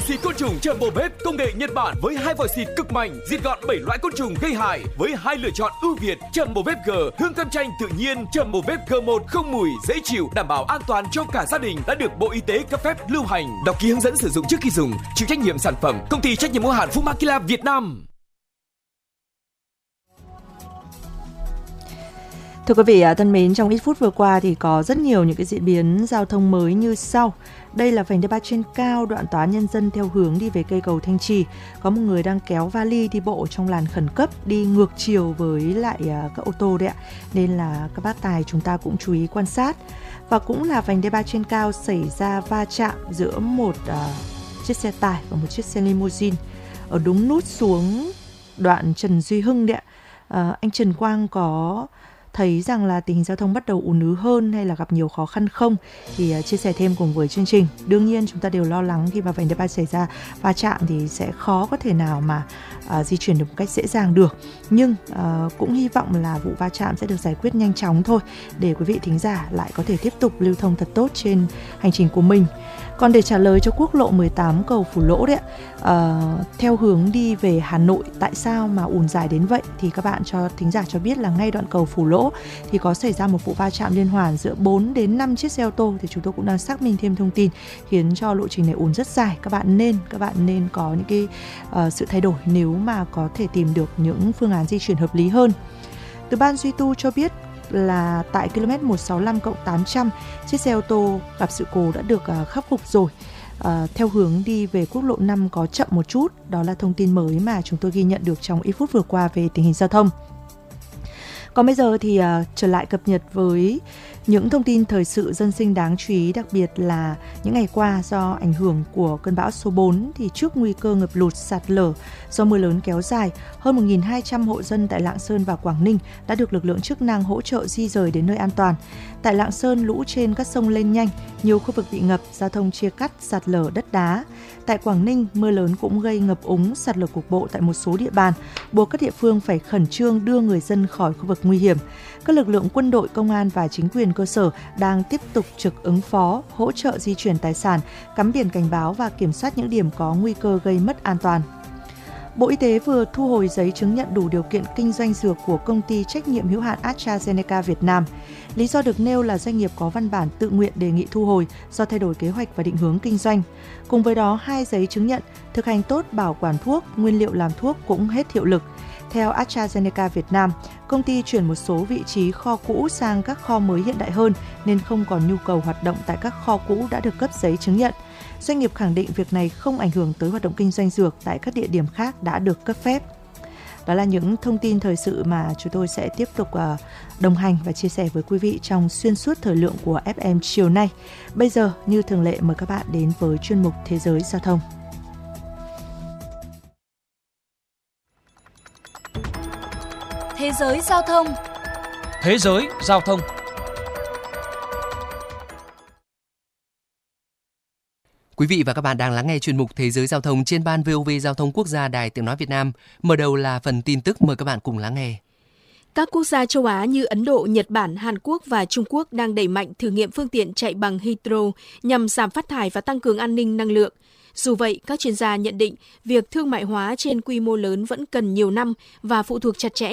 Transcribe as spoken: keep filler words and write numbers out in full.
xịt côn trùng Jumbo Babe công nghệ Nhật Bản với hai vòi xịt cực mạnh, diệt gọn bảy loại côn trùng gây hại với hai lựa chọn ưu việt. Jumbo Babe G, hương cam chanh tự nhiên. Jumbo Babe G một không mùi, dễ chịu, đảm bảo an toàn cho cả gia đình, đã được Bộ Y tế cấp phép lưu hành. Đọc ký hướng dẫn sử dụng trước khi dùng. Chịu trách nhiệm sản phẩm công ty trách nhiệm hữu hạn Fumakila Việt Nam. Thưa quý vị thân mến, trong ít phút vừa qua thì có rất nhiều những cái diễn biến giao thông mới như sau. Đây là vành đai ba trên cao, đoạn Tòa án Nhân dân theo hướng đi về cây cầu Thanh Trì. Có một người đang kéo vali đi bộ trong làn khẩn cấp, đi ngược chiều với lại các ô tô đấy ạ. Nên là các bác tài chúng ta cũng chú ý quan sát. Và cũng là vành đai ba trên cao xảy ra va chạm giữa một uh, chiếc xe tải và một chiếc xe limousine ở đúng nút xuống đoạn Trần Duy Hưng đấy ạ. Uh, anh Trần Quang có thấy rằng là tình hình giao thông bắt đầu ùn ứ hơn hay là gặp nhiều khó khăn không, thì uh, chia sẻ thêm cùng với chương trình. Đương nhiên chúng ta đều lo lắng khi mà vành đai ba xảy ra va chạm thì sẽ khó có thể nào mà uh, di chuyển được một cách dễ dàng được, nhưng uh, cũng hy vọng là vụ va chạm sẽ được giải quyết nhanh chóng thôi, để quý vị thính giả lại có thể tiếp tục lưu thông thật tốt trên hành trình của mình. Còn để trả lời cho quốc lộ mười tám cầu Phú Lỗ đấy ạ, uh, theo hướng đi về Hà Nội, tại sao mà ùn dài đến vậy, thì các bạn cho thính giả cho biết là ngay đoạn cầu Phú Lỗ thì có xảy ra một vụ va chạm liên hoàn giữa bốn đến năm chiếc xe ô tô, thì chúng tôi cũng đang xác minh thêm thông tin khiến cho lộ trình này ùn rất dài. Các bạn nên các bạn nên có những cái uh, sự thay đổi nếu mà có thể tìm được những phương án di chuyển hợp lý hơn. Từ ban duy tu cho biết là tại km một sáu năm cộng tám trăm, chiếc xe ô tô gặp sự cố đã được uh, khắc phục rồi. Uh, theo hướng đi về quốc lộ năm có chậm một chút. Đó là thông tin mới mà chúng tôi ghi nhận được trong ít phút vừa qua về tình hình giao thông. Còn bây giờ thì uh, trở lại cập nhật với những thông tin thời sự dân sinh đáng chú ý, đặc biệt là những ngày qua do ảnh hưởng của cơn bão số bốn thì trước nguy cơ ngập lụt sạt lở do mưa lớn kéo dài, hơn một nghìn hai trăm hộ dân tại Lạng Sơn và Quảng Ninh đã được lực lượng chức năng hỗ trợ di rời đến nơi an toàn. Tại Lạng Sơn, lũ trên các sông lên nhanh, nhiều khu vực bị ngập, giao thông chia cắt, sạt lở đất đá. Tại Quảng Ninh, mưa lớn cũng gây ngập úng, sạt lở cục bộ tại một số địa bàn, buộc các địa phương phải khẩn trương đưa người dân khỏi khu vực nguy hiểm. Các lực lượng quân đội, công an và chính quyền cơ sở đang tiếp tục trực ứng phó, hỗ trợ di chuyển tài sản, cắm biển cảnh báo và kiểm soát những điểm có nguy cơ gây mất an toàn. Bộ Y tế vừa thu hồi giấy chứng nhận đủ điều kiện kinh doanh dược của công ty trách nhiệm hữu hạn AstraZeneca Việt Nam. Lý do được nêu là doanh nghiệp có văn bản tự nguyện đề nghị thu hồi do thay đổi kế hoạch và định hướng kinh doanh. Cùng với đó, hai giấy chứng nhận thực hành tốt bảo quản thuốc, nguyên liệu làm thuốc cũng hết hiệu lực. Theo AstraZeneca Việt Nam, công ty chuyển một số vị trí kho cũ sang các kho mới hiện đại hơn nên không còn nhu cầu hoạt động tại các kho cũ đã được cấp giấy chứng nhận. Doanh nghiệp khẳng định việc này không ảnh hưởng tới hoạt động kinh doanh dược tại các địa điểm khác đã được cấp phép. Đó là những thông tin thời sự mà chúng tôi sẽ tiếp tục đồng hành và chia sẻ với quý vị trong xuyên suốt thời lượng của ép em chiều nay. Bây giờ, như thường lệ, mời các bạn đến với chuyên mục Thế giới Giao thông. Thế giới giao thông. Thế giới giao thông. Quý vị và các bạn đang lắng nghe chuyên mục Thế giới giao thông trên ban vê o vê Giao thông Quốc gia Đài Tiếng nói Việt Nam. Mở đầu là phần tin tức, mời các bạn cùng lắng nghe. Các quốc gia châu Á như Ấn Độ, Nhật Bản, Hàn Quốc và Trung Quốc đang đẩy mạnh thử nghiệm phương tiện chạy bằng hydro nhằm giảm phát thải và tăng cường an ninh năng lượng. Dù vậy, các chuyên gia nhận định việc thương mại hóa trên quy mô lớn vẫn cần nhiều năm và phụ thuộc chặt chẽ